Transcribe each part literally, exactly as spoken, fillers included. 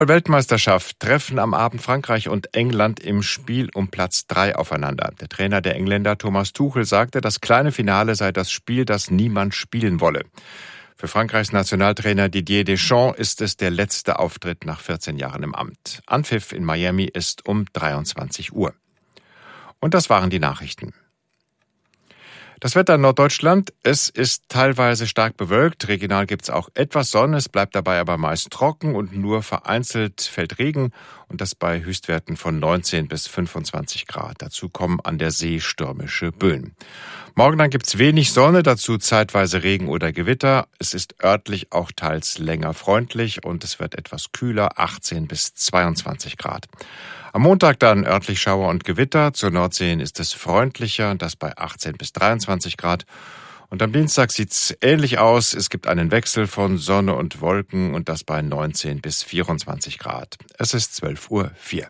Weltmeisterschaft treffen am Abend Frankreich und England im Spiel um Platz drei aufeinander. Der Trainer der Engländer Thomas Tuchel sagte, das kleine Finale sei das Spiel, das niemand spielen wolle. Für Frankreichs Nationaltrainer Didier Deschamps ist es der letzte Auftritt nach vierzehn Jahren im Amt. Anpfiff in Miami ist um dreiundzwanzig Uhr. Und das waren die Nachrichten. Das Wetter in Norddeutschland, es ist teilweise stark bewölkt, regional gibt es auch etwas Sonne, es bleibt dabei aber meist trocken und nur vereinzelt fällt Regen und das bei Höchstwerten von neunzehn bis fünfundzwanzig Grad. Dazu kommen an der See stürmische Böen. Morgen dann gibt es wenig Sonne, dazu zeitweise Regen oder Gewitter. Es ist örtlich auch teils länger freundlich und es wird etwas kühler, achtzehn bis zweiundzwanzig Grad. Am Montag dann örtlich Schauer und Gewitter. Zur Nordsee ist es freundlicher, das bei achtzehn bis dreiundzwanzig Grad. Und am Dienstag sieht's ähnlich aus. Es gibt einen Wechsel von Sonne und Wolken und das bei neunzehn bis vierundzwanzig Grad. Es ist zwölf Uhr vier.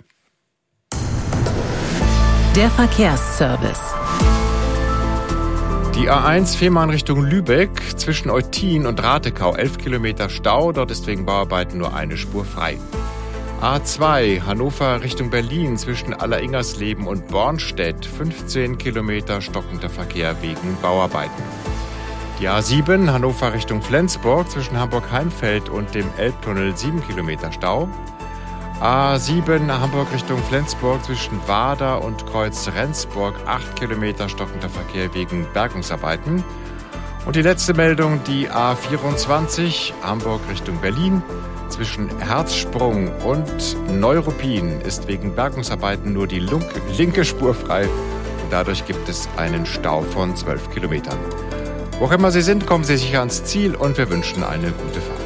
Der Verkehrsservice. Die A eins Fehmarn Richtung Lübeck zwischen Eutin und Ratekau elf Kilometer Stau. Dort ist wegen Bauarbeiten nur eine Spur frei. A zwei Hannover Richtung Berlin zwischen Alleringersleben und Bornstedt fünfzehn Kilometer stockender Verkehr wegen Bauarbeiten. Die A sieben Hannover Richtung Flensburg zwischen Hamburg-Heinfeld und dem Elbtunnel sieben Kilometer Stau. A sieben Hamburg Richtung Flensburg zwischen Wader und Kreuz Rendsburg acht Kilometer stockender Verkehr wegen Bergungsarbeiten. Und die letzte Meldung, die A vierundzwanzig Hamburg Richtung Berlin zwischen Herzsprung und Neuruppin ist wegen Bergungsarbeiten nur die linke Spur frei und dadurch gibt es einen Stau von zwölf Kilometern. Wo auch immer Sie sind, kommen Sie sicher ans Ziel und wir wünschen eine gute Fahrt.